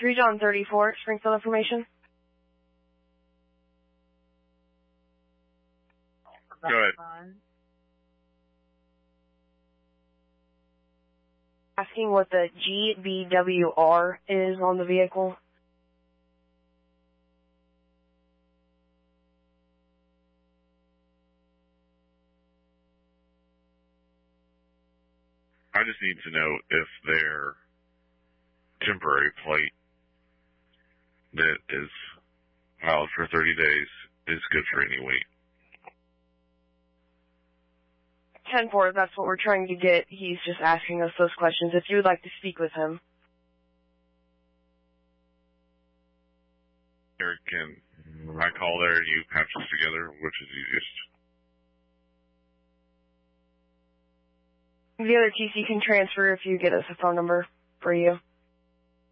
3 John 34, Springfield information. Go ahead. Asking what the GBWR is on the vehicle. I just need to know if their temporary plate that is valid for 30 days is good for any weight. 10-4, that's what we're trying to get. He's just asking us those questions. If you would like to speak with him. Eric, can I call there and you patch us together? Which is easiest? The other TC can transfer if you get us a phone number for you.